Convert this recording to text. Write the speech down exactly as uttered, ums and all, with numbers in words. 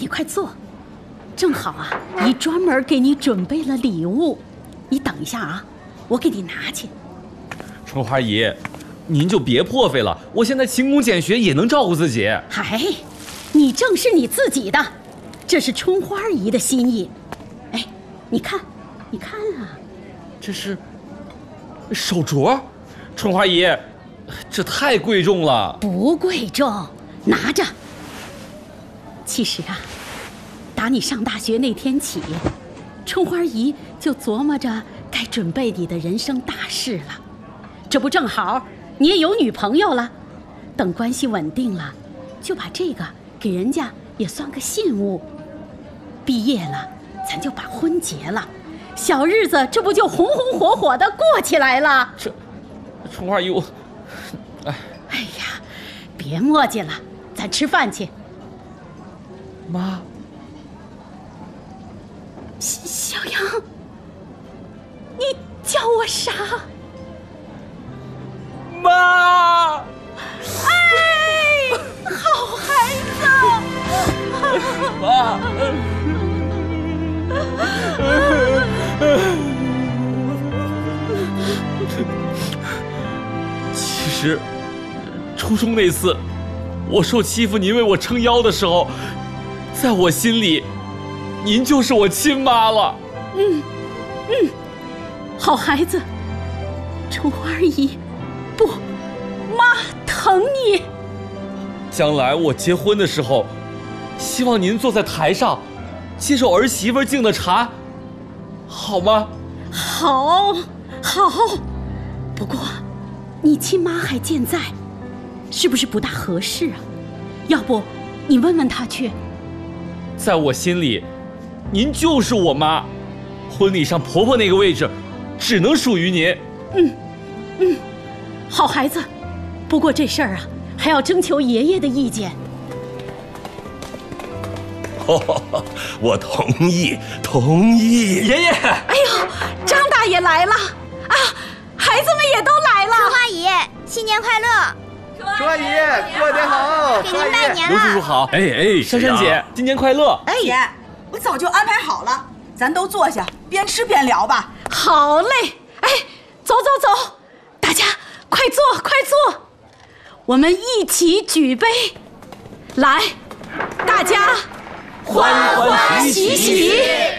你快坐，正好啊，姨专门给你准备了礼物，你等一下啊，我给你拿去。 春花姨，您就别破费了，我现在勤工俭学也能照顾自己。 哎，你正是你自己的，这是春花姨的心意。哎，你看，你看啊， 这是手镯，春花姨，这太贵重了。 不贵重，拿着。其实啊，打你上大学那天起，春花姨就琢磨着该准备你的人生大事了。这不正好你也有女朋友了，等关系稳定了，就把这个给人家也算个信物。毕业了，咱就把婚结了，小日子这不就红红火火的过起来了？ 这，春花姨，我，哎， 哎呀，别磨叽了，咱吃饭去。 妈， 小杨，你叫我啥？ 妈！ 哎，好孩子！ 妈！其实，初中那次，我受欺负，您为我撑腰的时候，在我心里，您就是我亲妈了。 嗯嗯，好孩子，春花姨，不，妈疼你。 将来我结婚的时候，希望您坐在台上，接受儿媳妇敬的茶，好吗？ 好，好。不过，你亲妈还健在，是不是不大合适啊？要不，你问问她去。 在我心里，您就是我妈，婚礼上婆婆那个位置，只能属于您。 嗯，嗯，好孩子。不过这事儿啊，还要征求爷爷的意见。 哦，我同意，同意。 爷爷， 哎呦，张大爷来了啊！孩子们也都来了。 春花姨，新年快乐！ 春花姨，过年好！ 给您拜年了。 刘叔叔好。 哎哎， 珊珊姐，新年快乐！ 哎，姐，我早就安排好了，咱都坐下，边吃边聊吧。 好嘞，哎，走走走，大家快坐快坐，我们一起举杯，来，大家欢欢喜喜。